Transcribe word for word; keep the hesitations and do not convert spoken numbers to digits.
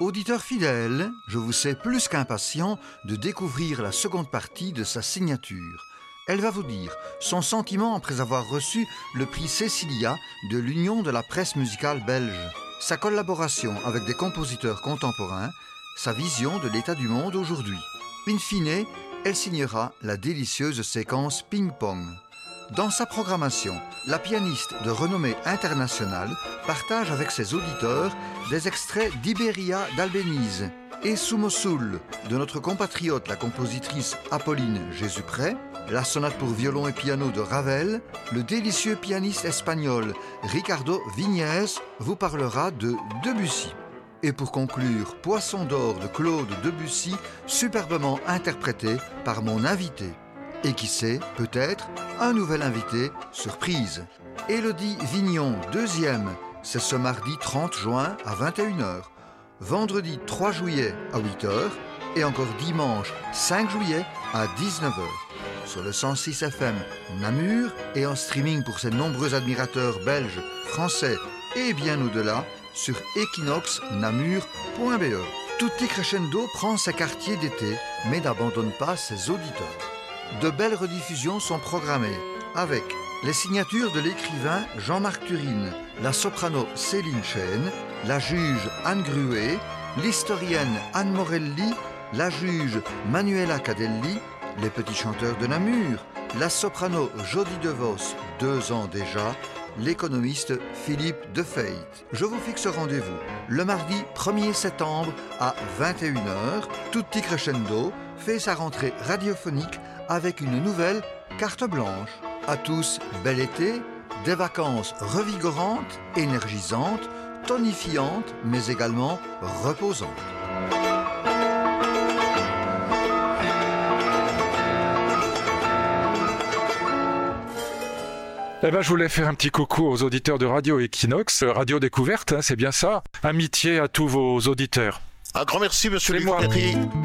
Auditeur fidèle, je vous sais plus qu'impatient de découvrir la seconde partie de sa signature. Elle va vous dire son sentiment après avoir reçu le prix Cécilia de l'Union de la presse musicale belge, sa collaboration avec des compositeurs contemporains, sa vision de l'état du monde aujourd'hui. In fine, elle signera la délicieuse séquence ping-pong. Dans sa programmation, la pianiste de renommée internationale partage avec ses auditeurs des extraits d'Iberia d'Albéniz et Sous Mossoul de notre compatriote la compositrice Apolline Jésupré, la sonate pour violon et piano de Ravel, le délicieux pianiste espagnol Ricardo Viñez vous parlera de Debussy. Et pour conclure, Poisson d'or de Claude Debussy, superbement interprété par mon invité. Et qui sait, peut-être, un nouvel invité surprise. Élodie Vignon, deuxième, c'est ce mardi trente juin à vingt et une heures, vendredi trois juillet à huit heures et encore dimanche cinq juillet à dix-neuf heures. Sur le cent six F M Namur et en streaming pour ses nombreux admirateurs belges, français et bien au-delà sur equinox namur point b e. Tutti Crescendo prend ses quartiers d'été mais n'abandonne pas ses auditeurs. De belles rediffusions sont programmées avec les signatures de l'écrivain Jean-Marc Turine, la soprano Céline Chêne, la juge Anne Gruet, l'historienne Anne Morelli, la juge Manuela Cadelli, les petits chanteurs de Namur, la soprano Jodie DeVos, deux ans déjà, l'économiste Philippe Defeit. Je vous fixe rendez-vous le mardi premier septembre à vingt et une heures. Tutti Crescendo fait sa rentrée radiophonique avec une nouvelle carte blanche. À tous, bel été, des vacances revigorantes, énergisantes, tonifiantes, mais également reposantes. Eh ben, je voulais faire un petit coucou aux auditeurs de Radio Equinox, Radio Découverte, hein, c'est bien ça. Amitié à tous vos auditeurs. Un grand merci, monsieur C'est moi. Luc Ferry.